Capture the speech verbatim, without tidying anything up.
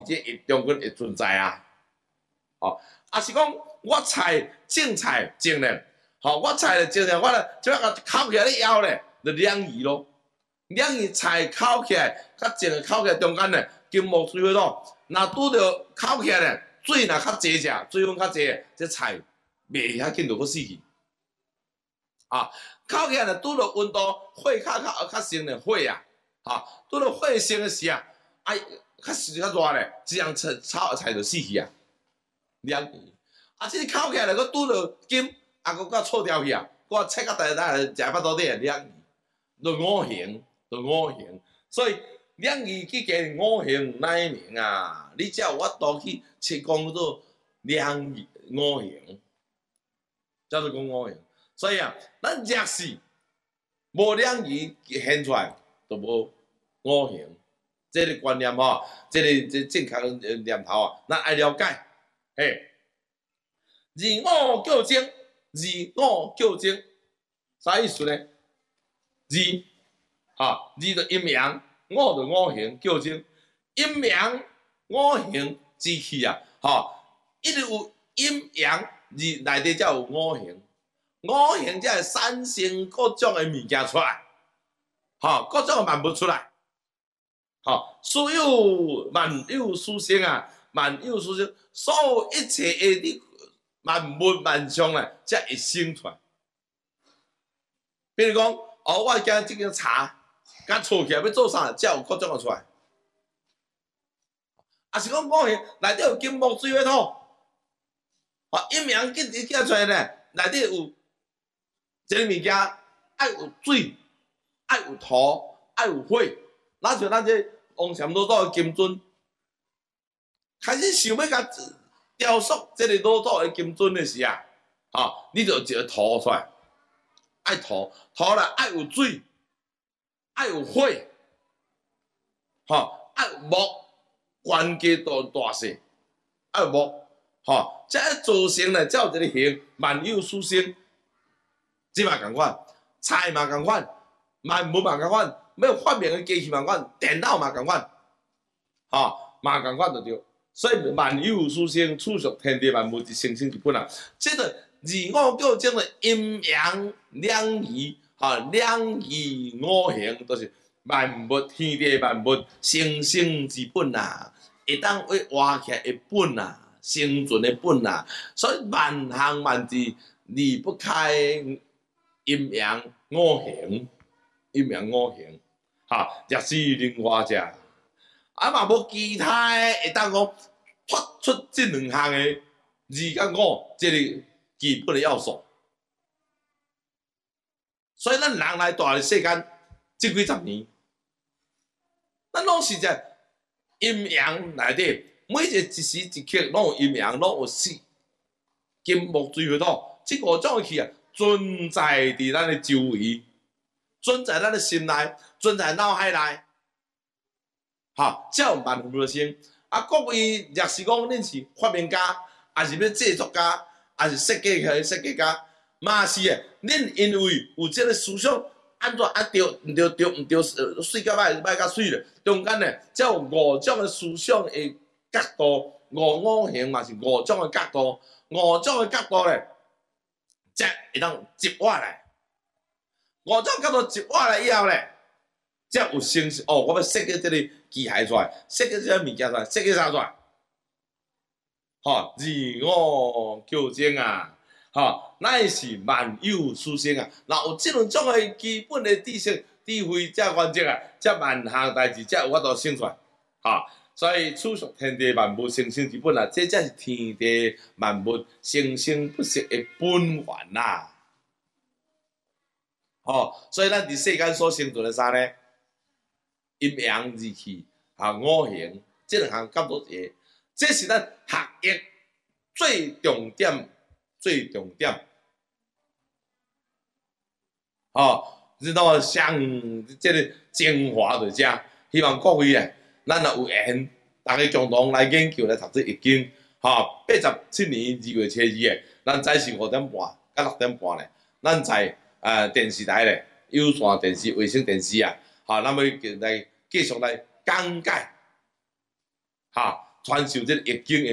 这一中间会存在啊。哦，啊是讲我菜种菜种咧，吼、哦，我菜咧种咧，我咧即个烤起来咧枵咧，就两鱼咯。两鱼菜烤起来，甲种咧烤起来中间咧，金木水火土，若拄着烤起来咧，水若较济只，水分较济，这菜袂遐紧就佫死去。啊，烤起来咧拄着温度，火较较较升咧火啊，哈，拄着火升的时啊，哎，较时较热咧，这样菜炒菜就死去啊。两鱼，啊，这烤起来佫拄着金，啊，佫甲臭掉去啊，佫切到大大食巴肚底啊，两鱼，就五行，就五行，所以两鱼去加五行哪一名啊？你才有法度去切讲做两鱼五行，叫做讲五行。所以啊，咱若是无两鱼现出来，就无五行。这个观念吼，这个这正确念头啊，咱爱了解。嘿，二五九精，二五九精，啥意思呢？二，哈，二就阴阳，五就五行九精，阴阳五行之气啊，哈，一直有阴阳，二内底才有五行，五行才会产生各种的物件出来，哈，各种的万物出来，哈，所有万有属性啊。万有属性，所有一切的万物万象咧，才会生出来。比如讲，哦，我惊即间茶，甲厝起来要做啥，才有各种个出来。啊是讲五行内底有金木水火土，啊阴阳结结出来咧，内底有一个物件，爱有水，爱有土，爱有火。那像咱这王禅老祖的金尊。开始想要甲雕塑这个老祖的金尊的时啊，吼、哦，你就一个土出来，爱土，土啦爱有水，爱有火，吼、哦，爱有木，关键大大细，爱有木，吼、哦，才会造成咧，才有一个形，万有属性，即嘛共款，菜嘛共款，万物嘛共款，要发明的机器嘛共款，电脑嘛共款，吼、哦，嘛共款就对。所以万有属性，处属天地万物之生生之本啊！这个二五九精的阴阳两仪，哈，两仪五行都是万物天地万物生生之本啊，会当为活起来的本啊，生存的本啊。所以万行万事离不开阴阳五行，阴阳五行，哈，若是另外者。啊嘛无其他诶，会当讲发出这两项诶二甲五，这个基本诶要素。所以咱人来大个世间，即几十年，咱拢是在阴阳内底，每一个一时一刻拢有阴阳，拢有四金木水火土，即五种气啊，存在伫咱诶周围，存在咱诶心内，存在脑海内。哈，才有万物生。啊，各位若是讲恁是发明家，还是要制作家，还是设计个设计家，嘛是诶。恁因为有即个思想，安怎啊对毋对对毋对，水甲歹歹甲水咧，中间咧才有五种诶思想诶角度，五五行嘛是五种诶角度，五种诶角度咧，才会当集活来。五种角度集活来以后咧。才有成哦！我要设计这个机械出来，设计这个物件出来，设计啥出来？吼、哦，二五九精啊！吼、哦，乃是万有属性啊！若有这两种诶基本诶知识、智慧、这原则啊，这万项代志才有法度生出来。吼、哦，所以处属天地万物生生之本啊，这才是天地万物生生不息诶本源呐、啊！吼、哦，所以咱伫世间所生存诶啥呢？阴阳二气啊，五行，这两项较做一，这是咱学业最重点、最重点。哦，知道上这个精华在遮，希望各位啊，咱若有缘，大家共同来研究来读这易经。吼、哦，八十七年二月初二诶，咱早上五点半到六点半咧，咱在呃电视台咧，有线电视、卫星电视啊。好，咱要来继续来讲解，哈， 传授这个易经。